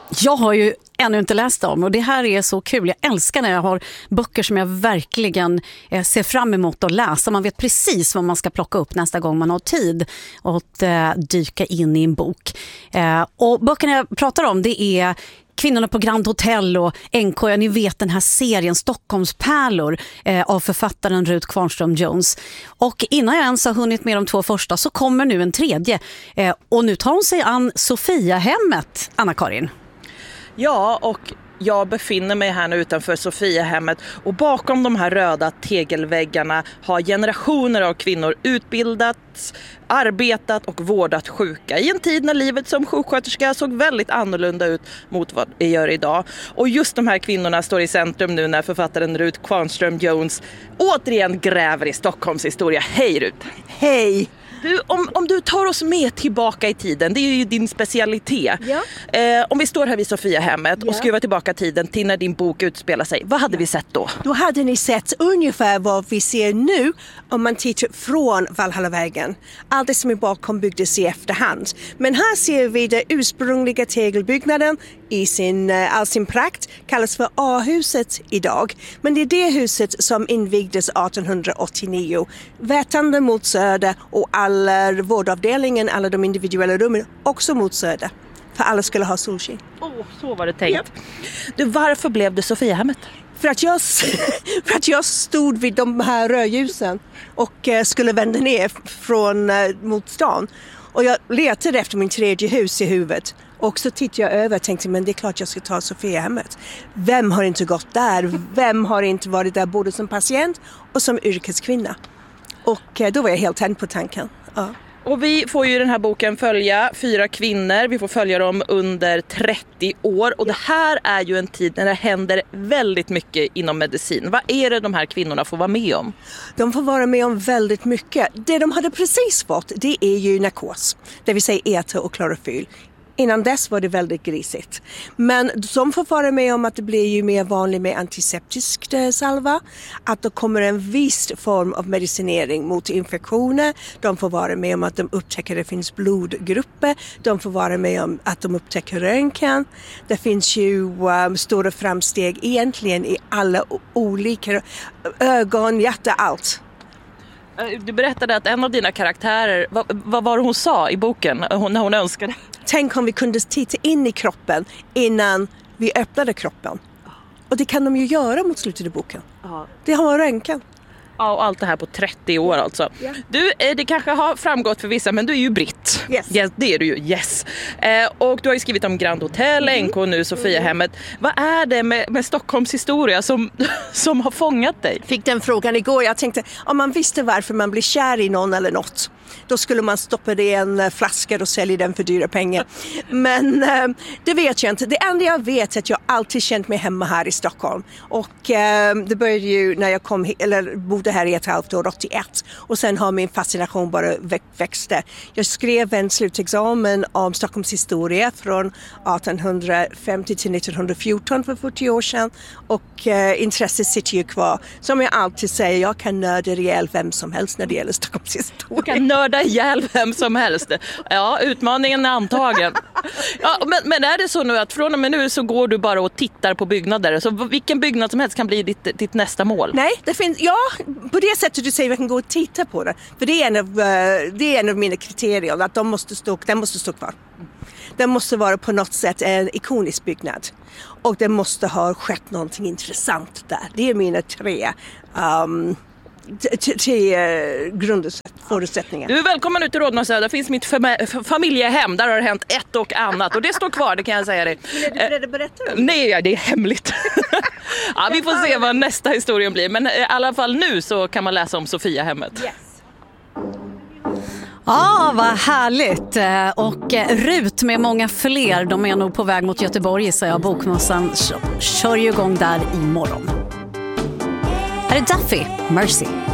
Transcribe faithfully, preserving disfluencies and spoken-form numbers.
Jag har ju ännu inte läst dem och det här är så kul. Jag älskar när jag har böcker som jag verkligen eh, ser fram emot att läsa. Man vet precis vad man ska plocka upp nästa gång man har tid att eh, dyka in i en bok. Eh, och böckerna jag pratar om, det är Kvinnorna på Grand Hotel och N K. Ni vet den här serien Stockholmspärlor eh, av författaren Ruth Kvarnström Jones. Och innan jag ens har hunnit med de två första så kommer nu en tredje. Eh, och nu tar hon sig an Sofiahemmet, Anna-Karin. Ja, och jag befinner mig här nu utanför Sofiahemmet och bakom de här röda tegelväggarna har generationer av kvinnor utbildats, arbetat och vårdat sjuka i en tid när livet som sjuksköterska såg väldigt annorlunda ut mot vad det gör idag. Och just de här kvinnorna står i centrum nu när författaren Ruth Kvarnström Jones återigen gräver i Stockholms historia. Hej Ruth! Hej! Du, om, om du tar oss med tillbaka i tiden, det är ju din specialitet. Ja. Eh, om vi står här vid Sofiahemmet Ja. och skruvar tillbaka tiden till när din bok utspelar sig, vad hade vi sett då? Då hade ni sett ungefär vad vi ser nu om man tittar från Valhallavägen. Allt det som är bakom byggdes i efterhand. Men här ser vi den ursprungliga tegelbyggnaden i sin, all sin prakt, kallas för A-huset idag. Men det är det huset som invigdes arton åttionio. Vätande mot söder och alla vårdavdelningen, alla de individuella rummen också mot söder. För alla skulle ha solsken. Åh, oh, så var det tänkt. Ja. Du, varför blev det Sofiahemmet? För att, jag, för att jag stod vid de här rödljusen och skulle vända ner från, mot stan. Och jag letade efter min tredje hus i huvudet. Och så tittade jag över och tänkte, men det är klart jag ska ta Sofiahemmet. Vem har inte gått där? Vem har inte varit där både som patient och som yrkeskvinna? Och då var jag helt tänd på tanken. Ja. Och vi får ju i den här boken följa fyra kvinnor. Vi får följa dem under trettio år. Och det här är ju en tid när det händer väldigt mycket inom medicin. Vad är det de här kvinnorna får vara med om? De får vara med om väldigt mycket. Det de hade precis fått, det är ju narkos. Det vill säga eter och klorofyll. Innan dess var det väldigt grisigt. Men de får vara med om att det blir ju mer vanligt med antiseptisk salva. Att det kommer en viss form av medicinering mot infektioner. De får vara med om att de upptäcker att det finns blodgrupper. De får vara med om att de upptäcker röntgen. Det finns ju um, stora framsteg egentligen i alla olika ögon, hjärta, allt. Du berättade att en av dina karaktärer, vad, vad var det hon sa i boken hon, när hon önskade? Tänk om vi kunde titta in i kroppen innan vi öppnade kroppen. Och det kan de ju göra mot slutet av boken. Aha. Det har röntgen. Ja, och allt det här på trettio år alltså. Yeah. Du, det kanske har framgått för vissa, men du är ju britt. Yes. Yes, det är du ju, yes. Eh, och du har ju skrivit om Grand Hotel, mm. N K nu, Sofiahemmet. Mm. Vad är det med, med Stockholms historia som, som har fångat dig? Fick den frågan igår. Jag tänkte, om man visste varför man blir kär i någon eller något, då skulle man stoppa det i en flaska och sälja den för dyra pengar. Men eh, det vet jag inte. Det enda jag vet är att jag alltid känt mig hemma här i Stockholm. Och eh, det började ju när jag kom, eller bodde här i ett halvt år, åttioett. Och sen har min fascination bara växte. Jag skrev en slutexamen om Stockholms historia från arton femtio till nittonhundrafjorton för fyrtio år sedan. Och eh, intresset sitter ju kvar. Som jag alltid säger, jag kan nörda ihjäl vem som helst när det gäller Stockholms historia. Du kan nörda ihjäl vem som helst. Ja, utmaningen är antagen. Ja, men, men är det så nu att från och med nu så går du bara och tittar på byggnader? Så vilken byggnad som helst kan bli ditt, ditt nästa mål? Nej, det finns, ja, på det sättet du säger att jag kan gå och titta på det. För det är en av, det är en av mina kriterier, att de måste stå, den måste stå kvar. Den måste vara på något sätt en ikonisk byggnad. Och det måste ha skett någonting intressant där. Det är mina tre um, till grundförutsättningar. Du är välkommen ut till Rådmansö. Där finns mitt fam- familjehem. Där har det hänt ett och annat. Och det står kvar, det kan jag säga dig. Vill du beredd att berätta om det? Nej, det är hemligt. Ja, vi får se vad nästa historia blir. Men i alla fall nu så kan man läsa om Sofiahemmet. Yes. Ja, vad härligt. Och Rut med många fler, de är nog på väg mot Göteborg, så jag Bokmässan kör ju igång där imorgon. Här är Duffy, Mercy.